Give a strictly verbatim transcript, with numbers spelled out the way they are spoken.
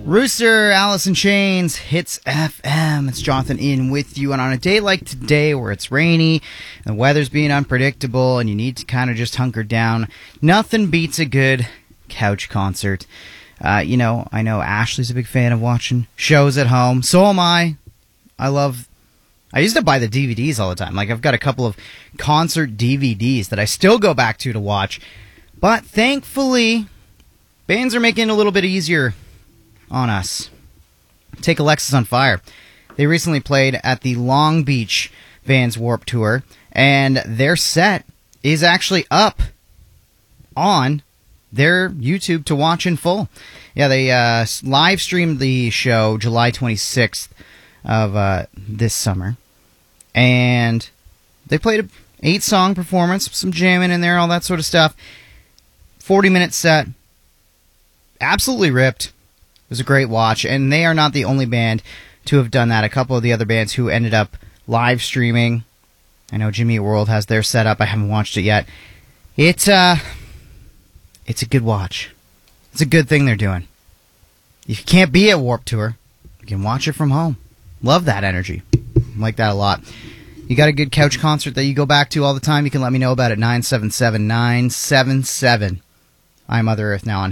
Rooster, Alice in Chains, Hits F M. It's Jonathan in with you. And on a day like today where it's rainy, and the weather's being unpredictable, and you need to kind of just hunker down, nothing beats a good couch concert. Uh, you know, I know Ashley's a big fan of watching shows at home. So am I. I love... I used to buy the D V Ds all the time. Like, I've got a couple of concert D V Ds that I still go back to to watch. But thankfully, bands are making it a little bit easier on us. Take Alexis on Fire. They recently played at the Long Beach Vans Warped Tour, and their set is actually up on their YouTube to watch in full. Yeah, they uh, live streamed the show July twenty-sixth of uh, this summer, and they played an eight-song performance, some jamming in there, all that sort of stuff. forty-minute set. Absolutely ripped. It was a great watch, and they are not the only band to have done that. A couple of the other bands who ended up live streaming. I know Jimmy Eat World has their setup. I haven't watched it yet. It's uh, it's a good watch. It's a good thing they're doing. If you can't be at Warped Tour, you can watch it from home. Love that energy. Like that a lot. You got a good couch concert that you go back to all the time? You can let me know about it. nine seven seven, nine seven seven. I'm Mother Earth now on